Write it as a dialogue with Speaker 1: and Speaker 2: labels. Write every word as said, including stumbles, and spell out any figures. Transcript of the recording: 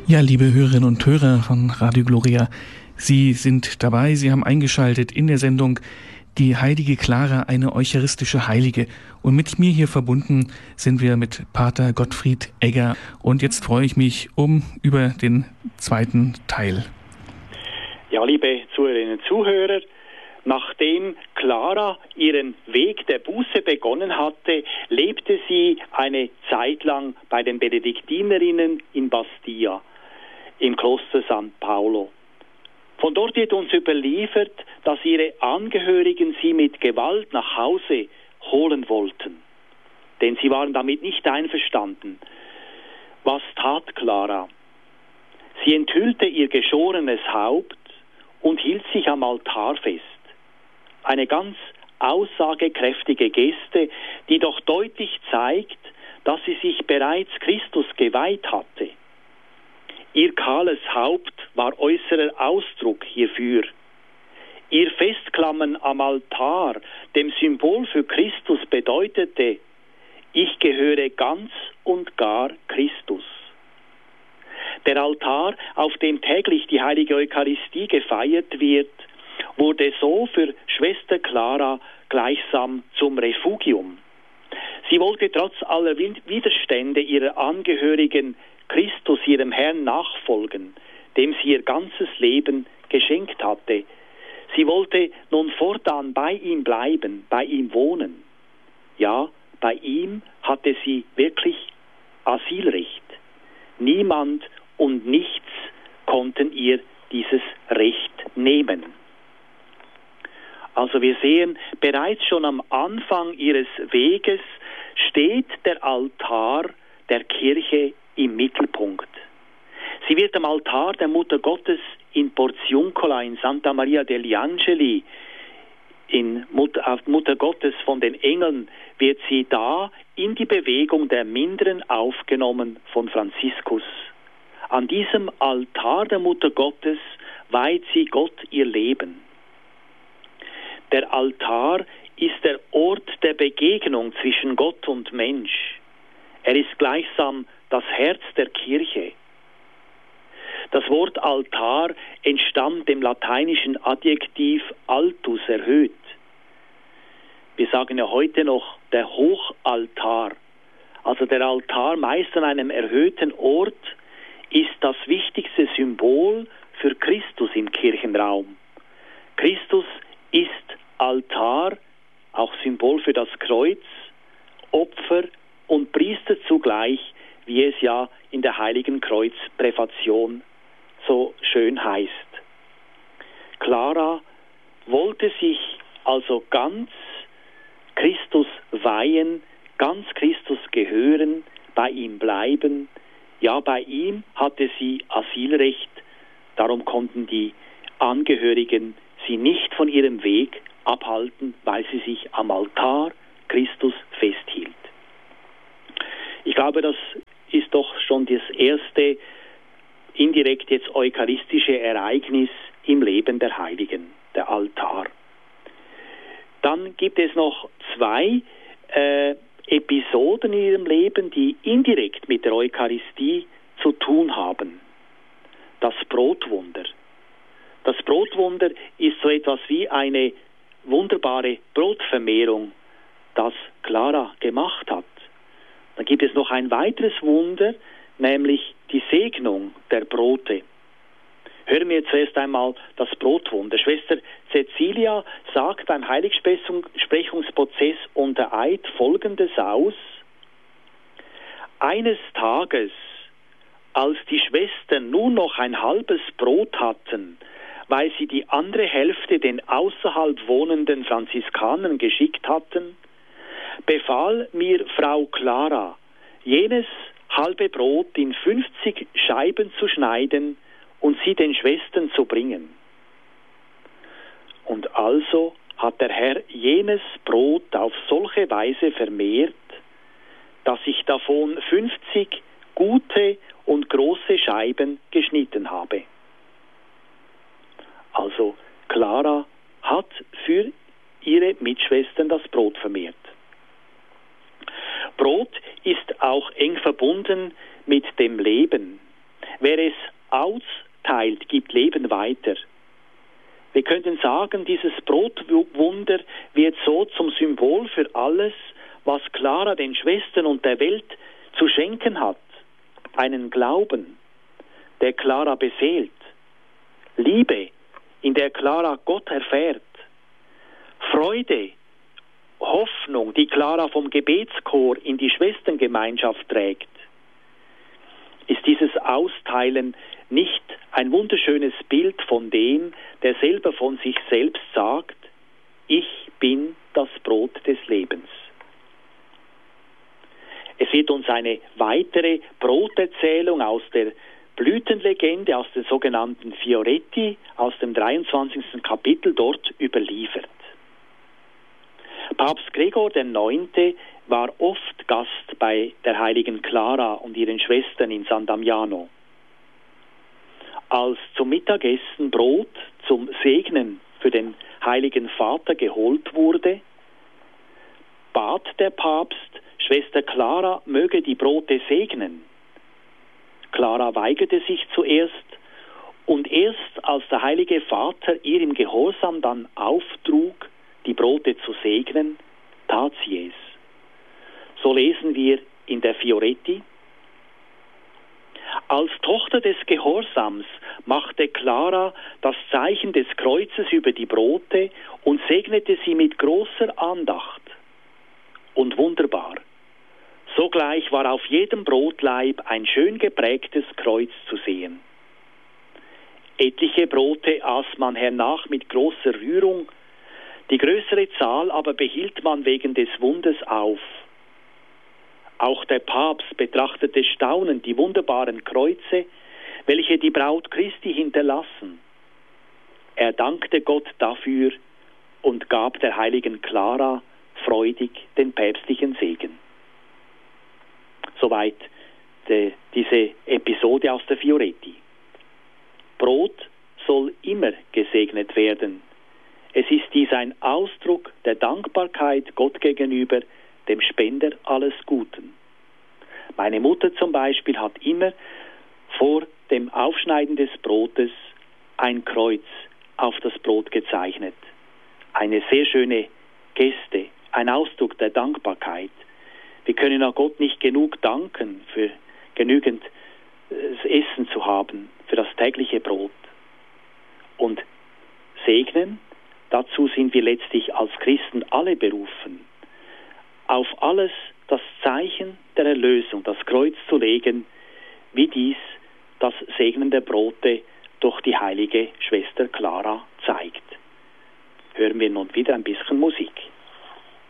Speaker 1: Ja, liebe Hörerinnen und Hörer von Radio Gloria, Sie sind dabei, Sie haben eingeschaltet in der Sendung Die heilige Clara, eine eucharistische Heilige. Und mit mir hier verbunden sind wir mit Pater Gottfried Egger. Und jetzt freue ich mich um über den zweiten Teil.
Speaker 2: Ja, liebe Zuhörerinnen und Zuhörer, nachdem Clara ihren Weg der Buße begonnen hatte, lebte sie eine Zeit lang bei den Benediktinerinnen in Bastia, im Kloster San Paolo. Von dort wird uns überliefert, dass ihre Angehörigen sie mit Gewalt nach Hause holen wollten. Denn sie waren damit nicht einverstanden. Was tat Clara? Sie enthüllte ihr geschorenes Haupt und hielt sich am Altar fest. Eine ganz aussagekräftige Geste, die doch deutlich zeigt, dass sie sich bereits Christus geweiht hatte. Ihr kahles Haupt war äußerer Ausdruck hierfür. Ihr Festklammern am Altar, dem Symbol für Christus, bedeutete: Ich gehöre ganz und gar Christus. Der Altar, auf dem täglich die heilige Eucharistie gefeiert wird, wurde so für Schwester Clara gleichsam zum Refugium. Sie wollte trotz aller Widerstände ihrer Angehörigen Christus, ihrem Herrn, nachfolgen, dem sie ihr ganzes Leben geschenkt hatte. Sie wollte nun fortan bei ihm bleiben, bei ihm wohnen. Ja, bei ihm hatte sie wirklich Asylrecht. Niemand und nichts konnten ihr dieses Recht nehmen. Also wir sehen, bereits schon am Anfang ihres Weges steht der Altar der Kirche im Mittelpunkt. Sie wird am Altar der Mutter Gottes in Porziuncola, in Santa Maria degli Angeli, in Mutter, auf Mutter Gottes von den Engeln, wird sie da in die Bewegung der Minderen aufgenommen von Franziskus. An diesem Altar der Mutter Gottes weiht sie Gott ihr Leben. Der Altar ist der Ort der Begegnung zwischen Gott und Mensch. Er ist gleichsam das Herz der Kirche. Das Wort Altar entstammt dem lateinischen Adjektiv altus, erhöht. Wir sagen ja heute noch der Hochaltar. Also der Altar, meist an einem erhöhten Ort, ist das wichtigste Symbol für Christus im Kirchenraum. Christus ist Altar, auch Symbol für das Kreuz, Opfer und Priester zugleich, wie es ja in der Heiligen Kreuzpräfation so schön heißt. Clara wollte sich also ganz Christus weihen, ganz Christus gehören, bei ihm bleiben. Ja, bei ihm hatte sie Asylrecht, darum konnten die Angehörigen sie nicht von ihrem Weg abhalten, weil sie sich am Altar Christus festhielt. Ich glaube, das ist doch schon das erste indirekt jetzt eucharistische Ereignis im Leben der Heiligen, der Altar. Dann gibt es noch zwei äh, Episoden in ihrem Leben, die indirekt mit der Eucharistie zu tun haben. Das Brotwunder. Das Brotwunder ist so etwas wie eine wunderbare Brotvermehrung, das Clara gemacht hat. Dann gibt es noch ein weiteres Wunder, nämlich die Segnung der Brote. Hören wir zuerst einmal das Brotwunder. Schwester Cecilia sagt beim Heiligsprechungsprozess unter Eid Folgendes aus: Eines Tages, als die Schwestern nur noch ein halbes Brot hatten, weil sie die andere Hälfte den außerhalb wohnenden Franziskanern geschickt hatten, befahl mir Frau Clara, jenes halbe Brot in fünfzig Scheiben zu schneiden und sie den Schwestern zu bringen. Und also hat der Herr jenes Brot auf solche Weise vermehrt, dass ich davon fünfzig gute und große Scheiben geschnitten habe. Also Clara hat für ihre Mitschwestern das Brot vermehrt. Brot ist auch eng verbunden mit dem Leben. Wer es austeilt, gibt Leben weiter. Wir könnten sagen, dieses Brotwunder wird so zum Symbol für alles, was Clara den Schwestern und der Welt zu schenken hat. Einen Glauben, der Clara beseelt. Liebe, in der Clara Gott erfährt. Freude, Hoffnung, die Clara vom Gebetschor in die Schwesterngemeinschaft trägt. Ist dieses Austeilen nicht ein wunderschönes Bild von dem, der selber von sich selbst sagt, ich bin das Brot des Lebens? Es wird uns eine weitere Broterzählung aus der Blütenlegende, aus den sogenannten Fioretti, aus dem dreiundzwanzigsten Kapitel dort überliefert. Papst Gregor der Neunte war oft Gast bei der heiligen Clara und ihren Schwestern in San Damiano. Als zum Mittagessen Brot zum Segnen für den heiligen Vater geholt wurde, bat der Papst, Schwester Clara möge die Brote segnen. Clara weigerte sich zuerst und erst als der heilige Vater ihr im Gehorsam dann auftrug, die Brote zu segnen, tat sie es. So lesen wir in der Fioretti: Als Tochter des Gehorsams machte Clara das Zeichen des Kreuzes über die Brote und segnete sie mit großer Andacht. Und wunderbar, sogleich war auf jedem Brotlaib ein schön geprägtes Kreuz zu sehen. Etliche Brote aß man hernach mit großer Rührung, die größere Zahl aber behielt man wegen des Wunders auf. Auch der Papst betrachtete staunend die wunderbaren Kreuze, welche die Braut Christi hinterlassen. Er dankte Gott dafür und gab der heiligen Clara freudig den päpstlichen Segen. Soweit de, diese Episode aus der Fioretti. Brot soll immer gesegnet werden. Es ist dies ein Ausdruck der Dankbarkeit Gott gegenüber, dem Spender alles Guten. Meine Mutter zum Beispiel hat immer vor dem Aufschneiden des Brotes ein Kreuz auf das Brot gezeichnet. Eine sehr schöne Geste, ein Ausdruck der Dankbarkeit. Wir können auch Gott nicht genug danken, für genügend Essen zu haben, für das tägliche Brot. Und segnen, dazu sind wir letztlich als Christen alle berufen, auf alles das Zeichen der Erlösung, das Kreuz zu legen, wie dies das Segnen der Brote durch die heilige Schwester Clara zeigt. Hören wir nun wieder ein bisschen Musik.